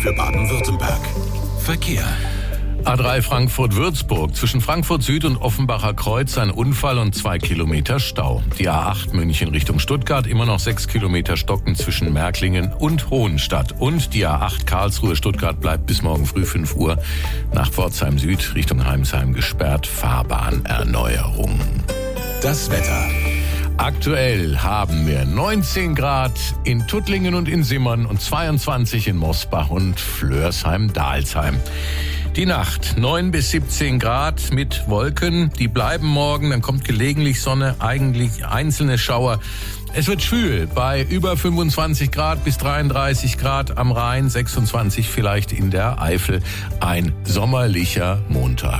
für Baden-Württemberg. Verkehr. A3 Frankfurt-Würzburg. Zwischen Frankfurt Süd und Offenbacher Kreuz ein Unfall und 2 Kilometer Stau. Die A8 München Richtung Stuttgart, immer noch 6 Kilometer Stocken zwischen Märklingen und Hohenstadt. Und die A8 Karlsruhe-Stuttgart bleibt bis morgen früh 5 Uhr nach Pforzheim Süd Richtung Heimsheim gesperrt. Fahrbahnerneuerung. Das Wetter. Aktuell haben wir 19 Grad in Tuttlingen und in Simmern und 22 in Mosbach und Flörsheim-Dalsheim. Die Nacht 9 bis 17 Grad mit Wolken, die bleiben morgen, dann kommt gelegentlich Sonne, eigentlich einzelne Schauer. Es wird schwül bei über 25 Grad bis 33 Grad am Rhein, 26 vielleicht in der Eifel. Ein sommerlicher Montag.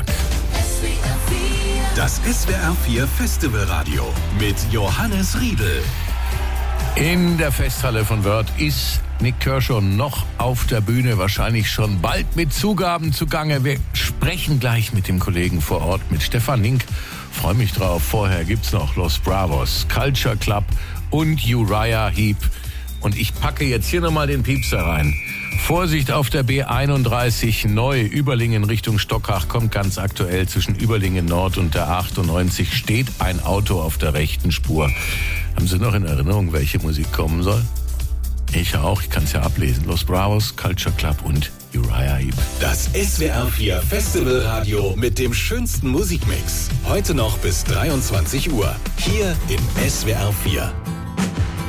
Das SWR 4 Festivalradio mit Johannes Riedel. In der Festhalle von Wörth ist Nik Kershaw noch auf der Bühne, wahrscheinlich schon bald mit Zugaben zugange. Wir sprechen gleich mit dem Kollegen vor Ort, mit Stefan Link. Freue mich drauf. Vorher gibt's noch Los Bravos, Culture Club und Uriah Heep. Und ich packe jetzt hier nochmal den Piepser rein. Vorsicht auf der B31 neu, Überlingen Richtung Stockach, kommt ganz aktuell zwischen Überlingen Nord und der 98, steht ein Auto auf der rechten Spur. Haben Sie noch in Erinnerung, welche Musik kommen soll? Ich auch, ich kann es ja ablesen. Los Bravos, Culture Club und Uriah Heep. Das SWR 4 Festivalradio mit dem schönsten Musikmix. Heute noch bis 23 Uhr. Hier in SWR 4.